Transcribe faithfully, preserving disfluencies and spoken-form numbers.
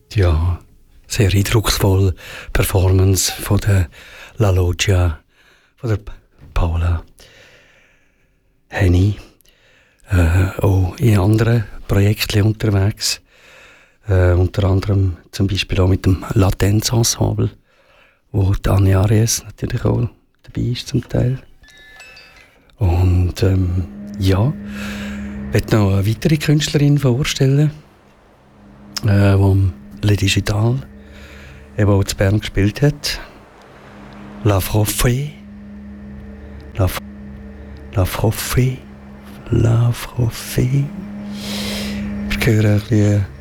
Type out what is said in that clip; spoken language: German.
Ja, sehr eindrucksvoll Performance von der La Loggia, von der Paula Henny. Äh, auch in anderen Projekten unterwegs. Äh, unter anderem zum Beispiel auch mit dem Latenz Ensemble, wo die Anja Aries natürlich auch dabei ist zum Teil. Und ähm, ja, ich möchte noch eine weitere Künstlerin vorstellen, äh, die Le Digital eben auch zu Bern gespielt hat. La Froffe. La, F- La Froffe. La Froffe. Wir hören ein bisschen